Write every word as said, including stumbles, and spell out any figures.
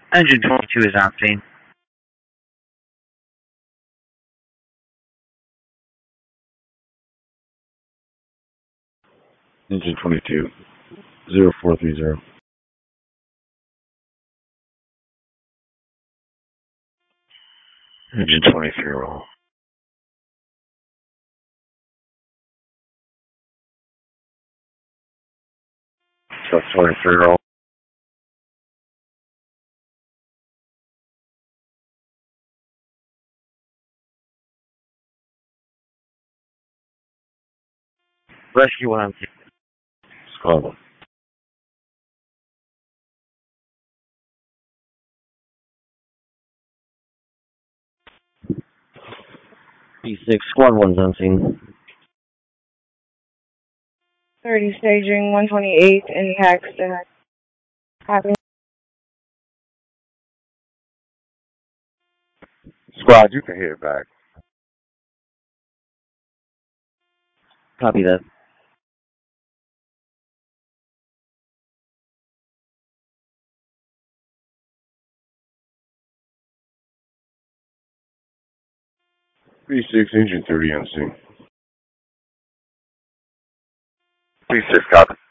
Engine twenty-two is on scene. Engine twenty-two, zero four three zero. Engine twenty-three, roll. Truck twenty-three, roll. Rescue one on scene. Squad one. P six, squad one's on scene. thirty staging, one twenty-eight in Paxton. Copy. Squad, you can hit it back. Copy that. P six, engine thirty on scene. P six, copy.